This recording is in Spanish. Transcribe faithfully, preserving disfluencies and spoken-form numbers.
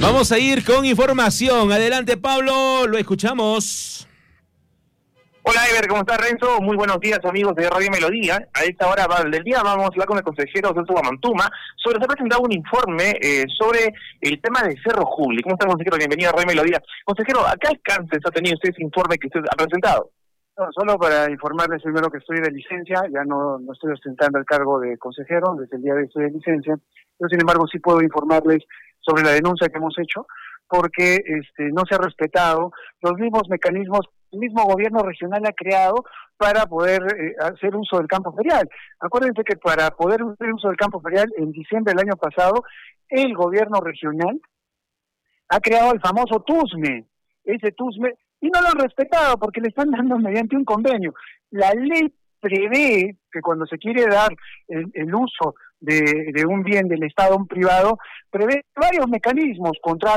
Vamos a ir con información. Adelante, Pablo, lo escuchamos. Hola, Ever, ¿cómo estás, Renzo? Muy buenos días, amigos de Radio Melodía. A esta hora del día vamos a hablar con el consejero Celso Guamantuma sobre, se ha presentado un informe eh, sobre el tema de Cerro Juli. ¿Cómo está, consejero? Bienvenido a Radio Melodía. Consejero, ¿a qué alcances ha tenido usted ese informe que usted ha presentado? No, solo para informarles primero que estoy de licencia, ya no, no estoy ostentando el cargo de consejero, desde el día de hoy estoy de licencia, pero sin embargo sí puedo informarles sobre la denuncia que hemos hecho, porque este, no se ha respetado los mismos mecanismos que el mismo gobierno regional ha creado para poder eh, hacer uso del campo ferial. Acuérdense que para poder hacer uso del campo ferial, en diciembre del año pasado, el gobierno regional ha creado el famoso TUSME, ese TUSME, y no lo han respetado porque le están dando mediante un convenio. La ley prevé que cuando se quiere dar el, el uso de, de un bien del Estado a un privado, prevé varios mecanismos, contratos,